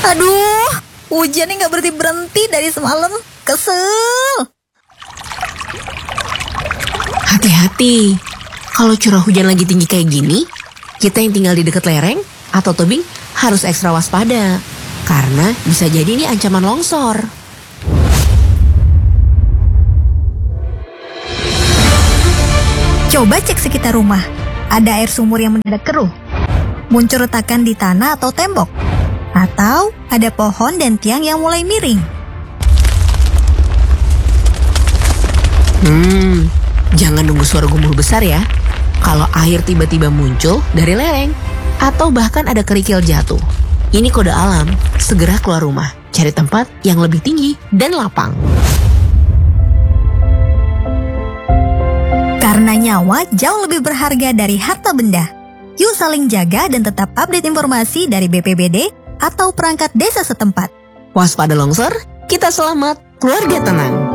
Aduh, hujannya nggak berhenti-berhenti dari semalam. Kesel. Hati-hati, kalau curah hujan lagi tinggi kayak gini, kita yang tinggal di dekat lereng atau tebing harus ekstra waspada. Karena bisa jadi ini ancaman longsor. Coba cek sekitar rumah. Ada air sumur yang mendadak keruh, muncul retakan di tanah atau tembok, atau ada pohon dan tiang yang mulai miring. Jangan nunggu suara gemuruh besar ya. Kalau air tiba-tiba muncul dari lereng, atau bahkan ada kerikil jatuh, ini kode alam. Segera keluar rumah, cari tempat yang lebih tinggi dan lapang. Karena nyawa jauh lebih berharga dari harta benda. Yuk saling jaga dan tetap update informasi dari BPBD atau perangkat desa setempat. Waspada longsor, kita selamat, keluarga tenang.